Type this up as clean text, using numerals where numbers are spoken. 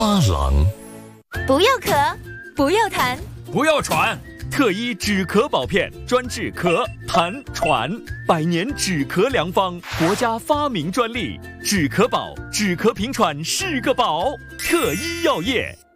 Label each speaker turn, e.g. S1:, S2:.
S1: 阿郎，
S2: 不要咳，不要痰，
S3: 不要喘，特医止咳宝片，专治咳、痰、喘，100年止咳良方，国家发明专利，止咳宝，止咳平喘是个宝，特医药业。